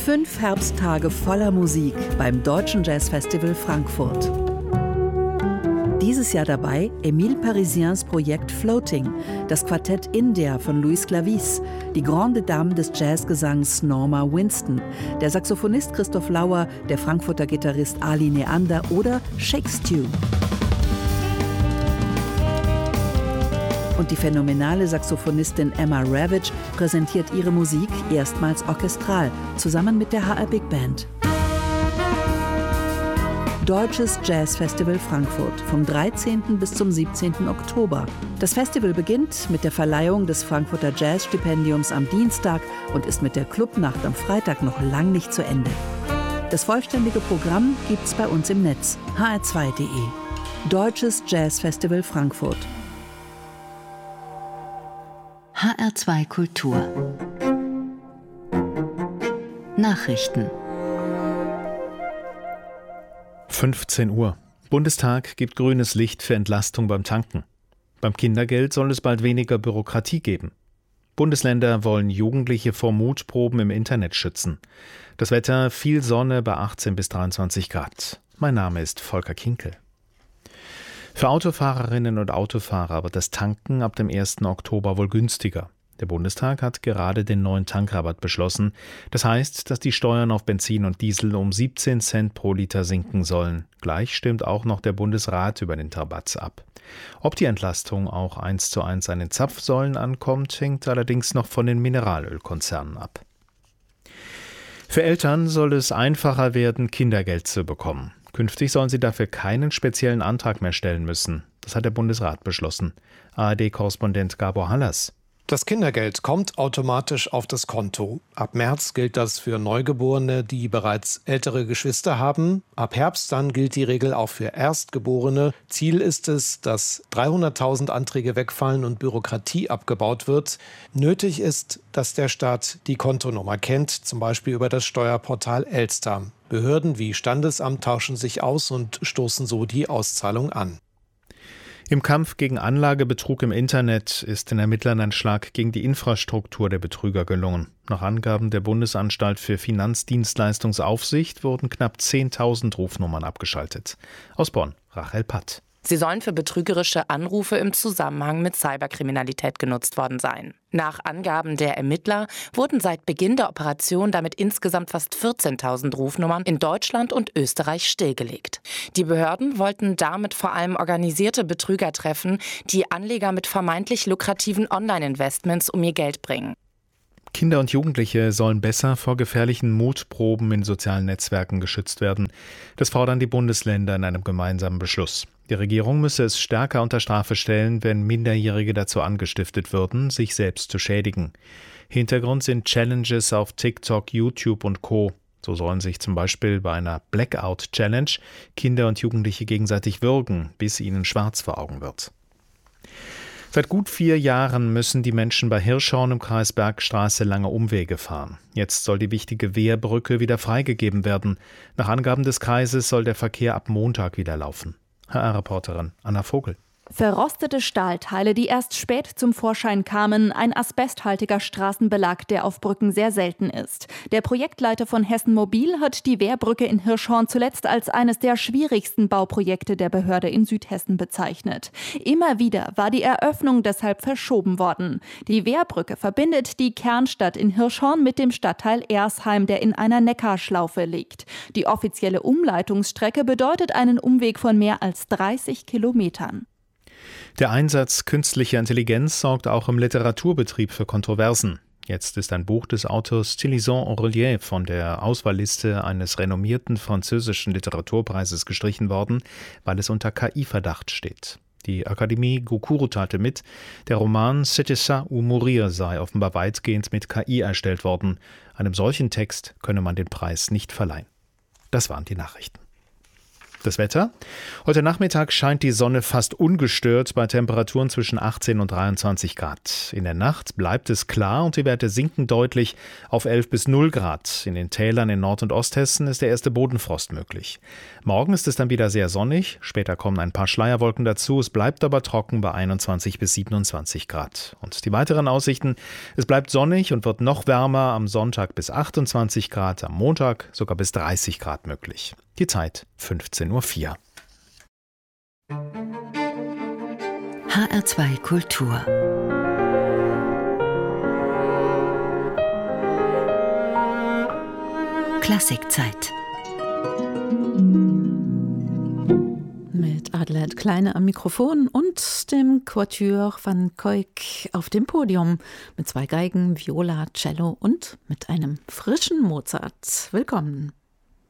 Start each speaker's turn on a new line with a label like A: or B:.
A: 5 Herbsttage voller Musik beim Deutschen Jazzfestival Frankfurt. Dieses Jahr dabei Émile Parisiens Projekt Floating, das Quartett India von Louis Clavis, die Grande Dame des Jazzgesangs Norma Winston, der Saxophonist Christoph Lauer, der Frankfurter Gitarrist Ali Neander oder Shake Stew. Und die phänomenale Saxophonistin Emma Ravitch präsentiert ihre Musik erstmals orchestral, zusammen mit der HR Big Band. Deutsches Jazzfestival Frankfurt vom 13. bis zum 17. Oktober. Das Festival beginnt mit der Verleihung des Frankfurter Jazzstipendiums am Dienstag und ist mit der Clubnacht am Freitag noch lang nicht zu Ende. Das vollständige Programm gibt's bei uns im Netz, hr2.de. Deutsches Jazzfestival Frankfurt.
B: HR2 Kultur. Nachrichten.
C: 15 Uhr. Bundestag gibt grünes Licht für Entlastung beim Tanken. Beim Kindergeld soll es bald weniger Bürokratie geben. Bundesländer wollen Jugendliche vor Mutproben im Internet schützen. Das Wetter, viel Sonne bei 18 bis 23 Grad. Mein Name ist Volker Kinkel. Für Autofahrerinnen und Autofahrer wird das Tanken ab dem 1. Oktober wohl günstiger. Der Bundestag hat gerade den neuen Tankrabatt beschlossen. Das heißt, dass die Steuern auf Benzin und Diesel um 17 Cent pro Liter sinken sollen. Gleich stimmt auch noch der Bundesrat über den Rabatt ab. Ob die Entlastung auch 1:1 an den Zapfsäulen ankommt, hängt allerdings noch von den Mineralölkonzernen ab. Für Eltern soll es einfacher werden, Kindergeld zu bekommen. Künftig sollen sie dafür keinen speziellen Antrag mehr stellen müssen. Das hat der Bundesrat beschlossen. ARD-Korrespondent Gabor Hallas.
D: Das Kindergeld kommt automatisch auf das Konto. Ab März gilt das für Neugeborene, die bereits ältere Geschwister haben. Ab Herbst dann gilt die Regel auch für Erstgeborene. Ziel ist es, dass 300.000 Anträge wegfallen und Bürokratie abgebaut wird. Nötig ist, dass der Staat die Kontonummer kennt, zum Beispiel über das Steuerportal Elster. Behörden wie Standesamt tauschen sich aus und stoßen so die Auszahlung an.
C: Im Kampf gegen Anlagebetrug im Internet ist den Ermittlern ein Schlag gegen die Infrastruktur der Betrüger gelungen. Nach Angaben der Bundesanstalt für Finanzdienstleistungsaufsicht wurden knapp 10.000 Rufnummern abgeschaltet. Aus Bonn, Rachel Patt.
E: Sie sollen für betrügerische Anrufe im Zusammenhang mit Cyberkriminalität genutzt worden sein. Nach Angaben der Ermittler wurden seit Beginn der Operation damit insgesamt fast 14.000 Rufnummern in Deutschland und Österreich stillgelegt. Die Behörden wollten damit vor allem organisierte Betrüger treffen, die Anleger mit vermeintlich lukrativen Online-Investments um ihr Geld bringen.
C: Kinder und Jugendliche sollen besser vor gefährlichen Mutproben in sozialen Netzwerken geschützt werden. Das fordern die Bundesländer in einem gemeinsamen Beschluss. Die Regierung müsse es stärker unter Strafe stellen, wenn Minderjährige dazu angestiftet würden, sich selbst zu schädigen. Hintergrund sind Challenges auf TikTok, YouTube und Co. So sollen sich zum Beispiel bei einer Blackout-Challenge Kinder und Jugendliche gegenseitig würgen, bis ihnen schwarz vor Augen wird. Seit gut 4 Jahren müssen die Menschen bei Hirschhorn im Kreis Bergstraße lange Umwege fahren. Jetzt soll die wichtige Wehrbrücke wieder freigegeben werden. Nach Angaben des Kreises soll der Verkehr ab Montag wieder laufen. HR-Reporterin Anna Vogel.
F: Verrostete Stahlteile, die erst spät zum Vorschein kamen, ein asbesthaltiger Straßenbelag, der auf Brücken sehr selten ist. Der Projektleiter von Hessen Mobil hat die Wehrbrücke in Hirschhorn zuletzt als eines der schwierigsten Bauprojekte der Behörde in Südhessen bezeichnet. Immer wieder war die Eröffnung deshalb verschoben worden. Die Wehrbrücke verbindet die Kernstadt in Hirschhorn mit dem Stadtteil Ersheim, der in einer Neckarschlaufe liegt. Die offizielle Umleitungsstrecke bedeutet einen Umweg von mehr als 30 Kilometern.
C: Der Einsatz künstlicher Intelligenz sorgt auch im Literaturbetrieb für Kontroversen. Jetzt ist ein Buch des Autors Tillison Aurelier von der Auswahlliste eines renommierten französischen Literaturpreises gestrichen worden, weil es unter KI-Verdacht steht. Die Akademie Goncourt teilte mit, der Roman C'était ça ou mourir sei offenbar weitgehend mit KI erstellt worden. Einem solchen Text könne man den Preis nicht verleihen. Das waren die Nachrichten. Das Wetter? Heute Nachmittag scheint die Sonne fast ungestört bei Temperaturen zwischen 18 und 23 Grad. In der Nacht bleibt es klar und die Werte sinken deutlich auf 11 bis 0 Grad. In den Tälern in Nord- und Osthessen ist der erste Bodenfrost möglich. Morgen ist es dann wieder sehr sonnig, später kommen ein paar Schleierwolken dazu, es bleibt aber trocken bei 21 bis 27 Grad. Und die weiteren Aussichten: Es bleibt sonnig und wird noch wärmer, am Sonntag bis 28 Grad, am Montag sogar bis 30 Grad möglich. Die Zeit 15:04 Uhr.
B: HR2 Kultur. Klassikzeit.
G: Mit Adelheid Kleine am Mikrofon und dem Quatuor van Kuijk auf dem Podium mit 2 Geigen, Viola, Cello und mit einem frischen Mozart. Willkommen.